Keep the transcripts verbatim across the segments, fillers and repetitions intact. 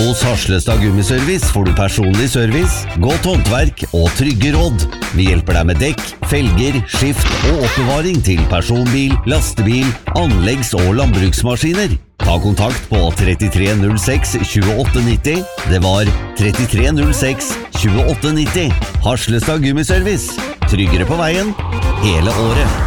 Hos Harslestad Gummiservice får du personlig service, godt håndverk og trygge råd. Vi hjelper deg med dekk, felger, skift og oppbevaring til personbil, lastebil, anleggs- og landbruksmaskiner. Ta kontakt på trettitre null seks tjueåtte nitti. Det var trettitre null seks tjueåtte nitti. Harslestad Gummiservice. Tryggere på veien hele året.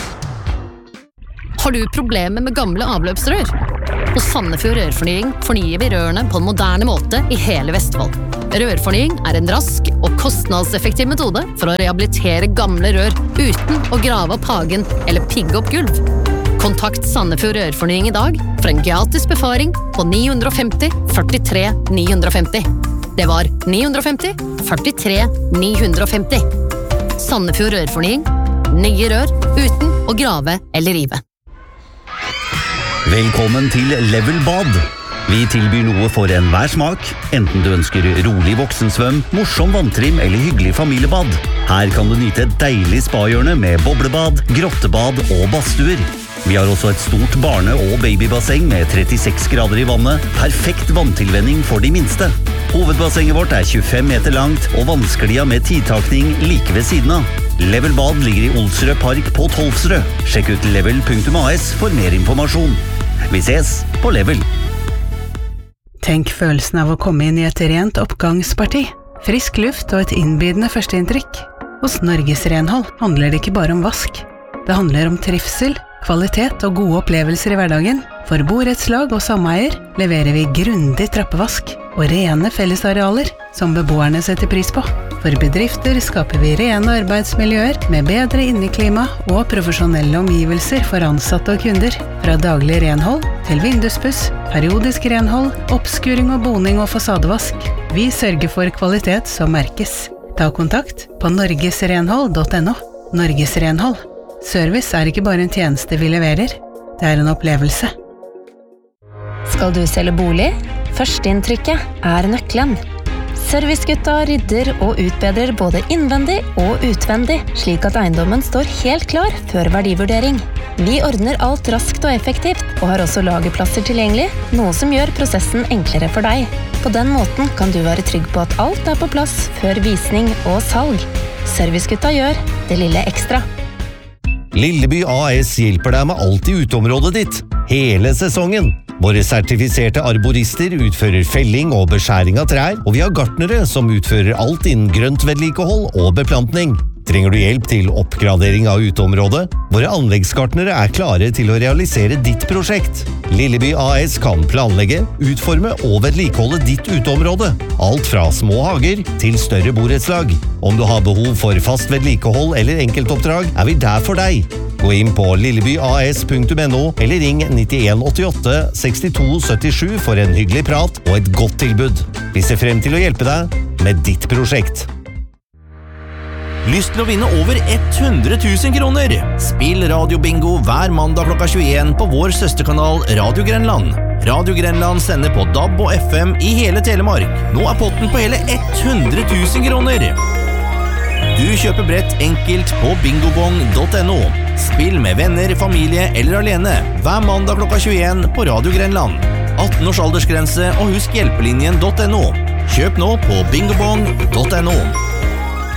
Har du problemer med gamle avløpsrør? På Sandefjord Rørfornying fornyer vi rørene på en moderne måte i hele Vestfold. Rørfornying er en rask og kostnadseffektiv metode for å rehabilitere gamle rør uten å grave opp hagen eller pigge opp gulv. Kontakt Sandefjord Rørfornying i dag for en gratis befaring på ni fem nul førtitre ni femti. Det var ni fem nul førtitre ni femti. Sandefjord Rørfornying. Nye rør uten å grave eller rive. Velkommen til Level Bad. Vi tilbyr noe for enhver smak, enten du ønsker rolig voksensvøm, morsom vanntrim eller hyggelig familiebad. Her kan du nyte et deilig spahjørne med boblebad, grottebad og badstuer. Vi har også et stort barne- og babybasseng med trettiseks grader i vannet, perfekt vanntilvenning for de minste. Hovedbassenget vårt er tjuefem meter langt og vannsklia med tidtakning like ved siden av. Level Bad ligger i Olsrød Park på Tolvsrød. Sjekk ut level punktum a s for mer informasjon. Vi ses på Level. Tenk følelsen av å komme inn i et rent oppgangsparti. Frisk luft og et innbydende førsteinntrykk. Hos Norges Renhold handler det ikke bare om vask. Det handler om trivsel, kvalitet og gode opplevelser i hverdagen. For borettslag og sameier leverer vi grundig trappevask og rene fellesarealer som beboerne setter pris på. For bedrifter skaper vi rene arbeidsmiljøer med bedre inneklima og profesjonelle omgivelser for ansatte og kunder. Fra daglig renhold til vinduspuss, periodisk renhold, oppskuring og boning og fasadevask. Vi sørger for kvalitet som merkes. Ta kontakt på norgesrenhold punktum no. Norges Renhold. Service er ikke bare en tjeneste vi leverer, det er en opplevelse. Skal du selge bolig? Førsteinntrykket er nøkkelen. Servicegutta rydder og utbedrer både innvendig og utvendig, slik at eiendommen står helt klar før verdivurdering. Vi ordner alt raskt og effektivt, og har også lagerplasser tilgjengelig, noe som gjør prosessen enklere for deg. På den måten kan du være trygg på at alt er på plass før visning og salg. Servicegutta gjør det lille ekstra. Lilleby A S hjelper deg med alt i uteområdet ditt, hele sesongen. Våre sertifiserte arborister utfører felling og beskjæring av trær, og vi har gartnere som utfører alt innen grønt vedlikehold og beplantning. Trenger du hjelp til oppgradering av uteområdet? Våre anleggsgartnere er klare til å realisere ditt prosjekt. Lilleby A S kan planlegge, utforme og vedlikeholde ditt uteområde. Alt fra små hager til større borettslag. Om du har behov for fast vedlikehold eller enkeltoppdrag, er vi der for deg. Gå inn på lillebyas punktum no eller ring nittien åttiåtte sekstito syttisju for en hyggelig prat og et godt tilbud. Vi ser frem til å hjelpe deg med ditt prosjekt. Lyst til å vinne over hundre tusen kroner? Spill radiobingo hver mandag klokka tjueen på vår søsterkanal Radio Grenland. Radio Grenland sender på D A B og F M i hele Telemark. Nå er potten på hele hundre tusen kroner. Du kjøper brett enkelt på bingobong punktum no. Spill med venner, familie eller alene hver mandag klokka tjueen på Radio Grenland. atten års aldersgrense og husk hjelpelinjen punktum no. Kjøp nå på bingobong punktum no.